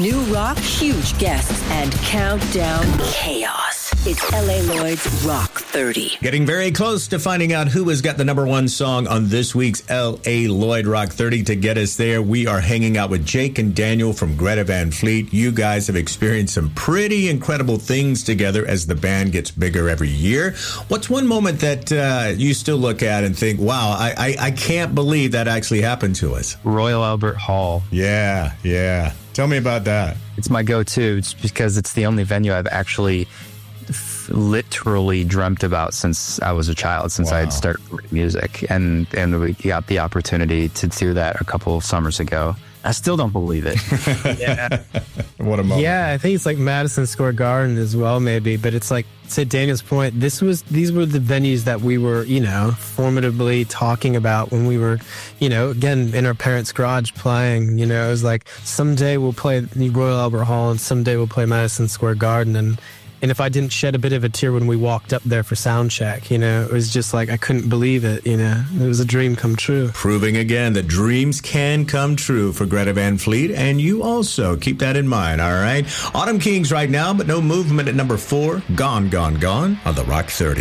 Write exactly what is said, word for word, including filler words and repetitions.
New rock, huge guests, and countdown chaos. It's L A. Lloyd's Rock thirty. Getting very close to finding out who has got the number one song on this week's L A. Lloyd Rock thirty. To get us there, we are hanging out with Jake and Daniel from Greta Van Fleet. You guys have experienced some pretty incredible things together as the band gets bigger every year. What's one moment that uh, you still look at and think, wow, I, I, I can't believe that actually happened to us? Royal Albert Hall. Yeah, yeah. Tell me about that. It's my go-to. It's because it's the only venue I've actually f- literally dreamt about since I was a child, since Wow. I had started writing music. And, and we got the opportunity to do that a couple of summers ago. I still don't believe it. Yeah. What a moment. Yeah, I think it's like Madison Square Garden as well, maybe. But it's like, to Daniel's point, this was these were the venues that we were, you know, formidably talking about when we were, you know, again, in our parents' garage playing. You know, it was like, someday we'll play the Royal Albert Hall and someday we'll play Madison Square Garden. And And if I didn't shed a bit of a tear when we walked up there for sound check, you know, it was just like, I couldn't believe it, you know. It was a dream come true. Proving again that dreams can come true for Greta Van Fleet, and you also keep that in mind, all right? Autumn Kings right now, but no movement at number four. Gone, Gone, Gone on the Rock thirty.